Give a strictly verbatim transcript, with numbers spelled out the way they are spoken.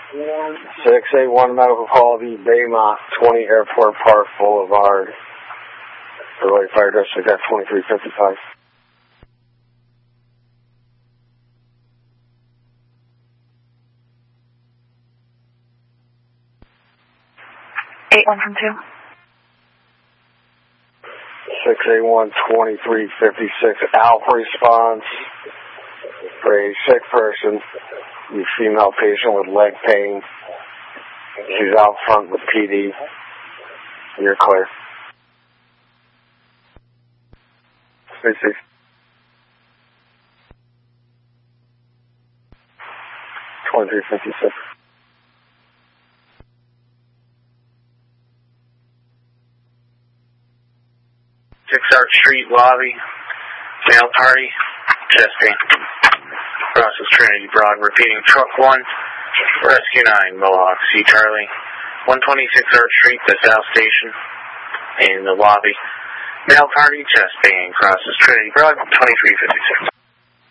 six eight one Medical Quality, Baymont, twenty Airport Park Boulevard. Early Fire District at twenty-three fifty-five. eight one from two. six eight one, twenty-three fifty-six. Alpha response for a sick person, a female patient with leg pain. She's out front with P D. You're clear. Six twenty-three fifty-six. six Arch Street lobby, male party, chest pain. Process Trinity Broad, repeating truck one, rescue nine, Mohawk, C Charlie, one twenty-six Arch Street, the South Station, in the lobby. Male party, chest pain, crosses Trinity Broad, twenty-three fifty-six.